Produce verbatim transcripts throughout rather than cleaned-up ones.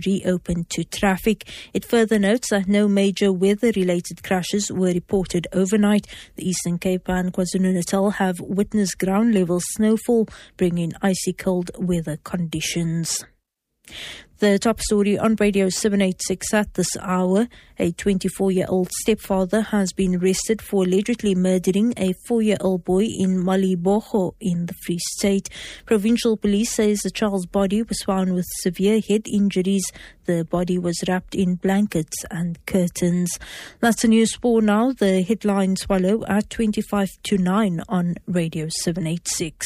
reopened to traffic. It further notes that no major weather-related crashes were reported overnight. The Eastern Cape and KwaZulu-Natal have witnessed ground-level snowfall, bringing icy cold weather conditions. The top story on Radio seven eighty-six at this hour. A twenty-four-year-old stepfather has been arrested for allegedly murdering a four-year-old boy in Malibogo in the Free State. Provincial police says the child's body was found with severe head injuries. The body was wrapped in blankets and curtains. That's the news for now. The headlines follow at twenty-five to nine on Radio seven eighty-six.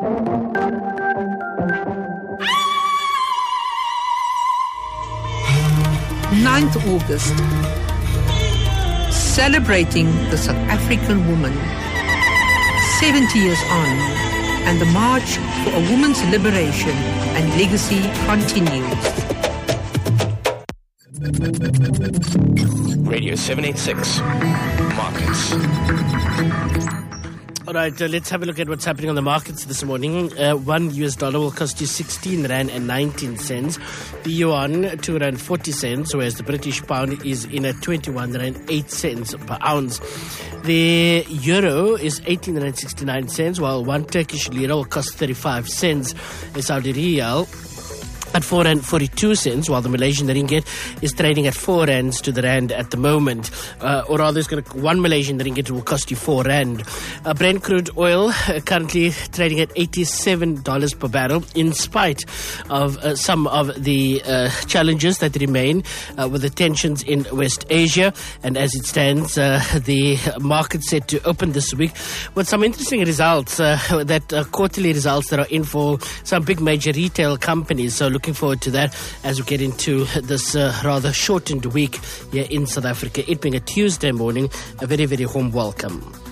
ninth of August, celebrating the South African woman, seventy years on, and the march for a woman's liberation and legacy continues. Radio seven eighty-six, Markets. All right, uh, let's have a look at what's happening on the markets this morning. Uh, one U S dollar will cost you sixteen rand and nineteen cents. The yuan, two rand forty cents, whereas the British pound is in at twenty-one rand eight cents per ounce. The euro is eighteen rand sixty-nine cents, while one Turkish lira will cost thirty-five cents. A Saudi riyal at four rand forty-two cents, while the Malaysian ringgit is trading at four rands to the rand at the moment. Uh, or rather, it's going to, one Malaysian ringgit will cost you four rand. Uh, Brent crude oil uh, currently trading at eighty-seven dollars per barrel, in spite of uh, some of the uh, challenges that remain uh, with the tensions in West Asia. And as it stands, uh, the market set to open this week with some interesting results, uh, that uh, quarterly results that are in for some big major retail companies. So looking forward to that as we get into this uh, rather shortened week here in South Africa. It being a Tuesday morning, a very, very warm welcome.